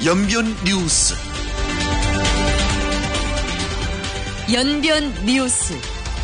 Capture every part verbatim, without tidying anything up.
연변 뉴스. 연변 뉴스.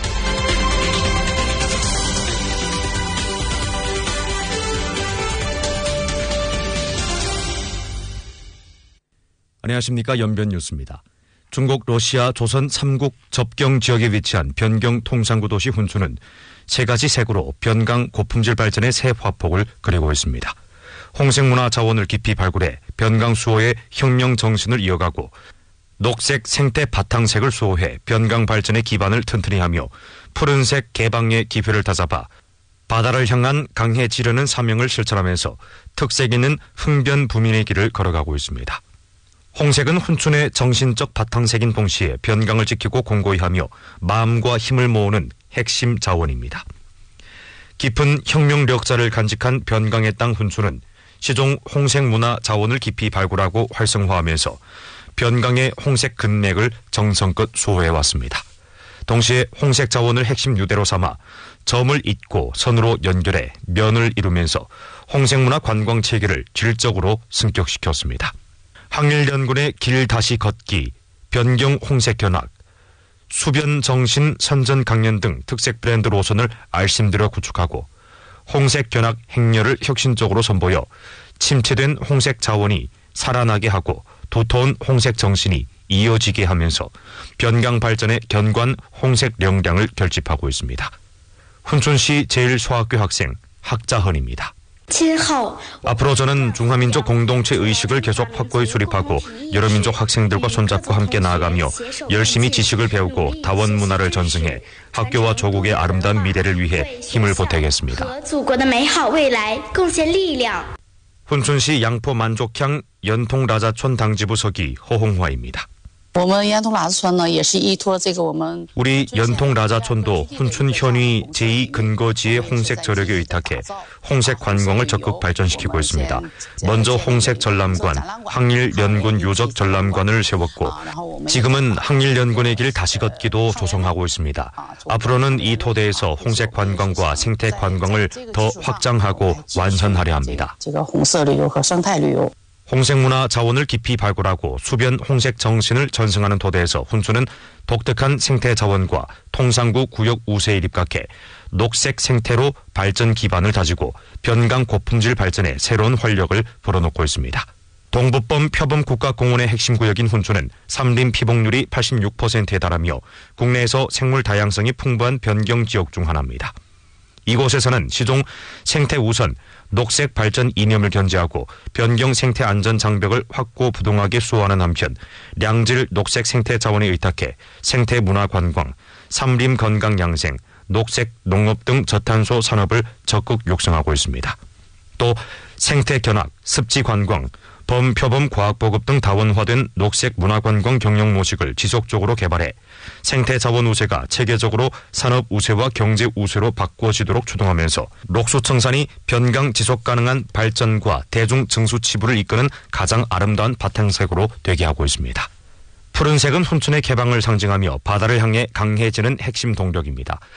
안녕하십니까. 연변 뉴스입니다. 중국, 러시아, 조선 삼국 접경 지역에 위치한 변경 통상구 도시 훈춘은 세 가지 색으로 변강 고품질 발전의 새 화폭을 그리고 있습니다. 홍색문화 자원을 깊이 발굴해 변강 수호의 혁명 정신을 이어가고 녹색 생태 바탕색을 수호해 변강 발전의 기반을 튼튼히 하며 푸른색 개방의 기회를 다잡아 바다를 향한 강해 지르는 사명을 실천하면서 특색 있는 흥변 부민의 길을 걸어가고 있습니다. 홍색은 훈춘의 정신적 바탕색인 동시에 변강을 지키고 공고히 하며 마음과 힘을 모으는 핵심 자원입니다. 깊은 혁명력자를 간직한 변강의 땅 훈춘은 시종 홍색 문화 자원을 깊이 발굴하고 활성화하면서 변강의 홍색 근맥을 정성껏 수호해왔습니다. 동시에 홍색 자원을 핵심 유대로 삼아 점을 잇고 선으로 연결해 면을 이루면서 홍색 문화 관광 체계를 질적으로 승격시켰습니다. 항일연군의 길 다시 걷기, 변경 홍색 견학, 수변 정신 선전 강연 등 특색 브랜드 노선을 알심들여 구축하고 홍색 견학 행렬을 혁신적으로 선보여 침체된 홍색 자원이 살아나게 하고 도토한 홍색 정신이 이어지게 하면서 변강 발전의 견관 홍색 역량을 결집하고 있습니다. 훈춘시 제일 소학교 학생 학자헌입니다. 앞으로 저는 중화민족 공동체 의식을 계속 확고히 수립하고 여러 민족 학생들과 손잡고 함께 나아가며 열심히 지식을 배우고 다원 문화를 전승해 학교와 조국의 아름다운 미래를 위해 힘을 보태겠습니다. 훈춘시 양포 만족향 연통라자촌 당지부 서기 허홍화입니다. 우리 연통라자촌도 훈춘 현위 제이 근거지의 홍색 저력에 의탁해 홍색 관광을 적극 발전시키고 있습니다. 먼저 홍색 전람관, 항일연군 유적 전람관을 세웠고 지금은 항일연군의 길 다시 걷기도 조성하고 있습니다. 앞으로는 이 토대에서 홍색 관광과 생태 관광을 더 확장하고 완선하려 합니다. 홍색문화 자원을 깊이 발굴하고 수변 홍색 정신을 전승하는 토대에서 훈춘은 독특한 생태 자원과 통상구 구역 우세에 입각해 녹색 생태로 발전 기반을 다지고 변강 고품질 발전에 새로운 활력을 불어넣고 있습니다. 동북범 표범 국가공원의 핵심 구역인 훈춘은 삼림 피복률이 팔십육 퍼센트에 달하며 국내에서 생물 다양성이 풍부한 변경 지역 중 하나입니다. 이곳에서는 시종 생태 우선 녹색 발전 이념을 견지하고 변경 생태 안전 장벽을 확고 부동하게 수호하는 한편 량질 녹색 생태 자원에 의탁해 생태 문화 관광, 삼림 건강 양생, 녹색 농업 등 저탄소 산업을 적극 육성하고 있습니다. 또 생태 견학, 습지 관광, 범표범 과학보급 등 다원화된 녹색 문화관광 경영 모식을 지속적으로 개발해 생태 자원 우세가 체계적으로 산업 우세와 경제 우세로 바꾸어지도록 추동하면서 녹수청산이 변강 지속 가능한 발전과 대중 증수 치부를 이끄는 가장 아름다운 바탕색으로 되게 하고 있습니다. 푸른색은 훈춘의 개방을 상징하며 바다를 향해 강해지는 핵심 동력입니다.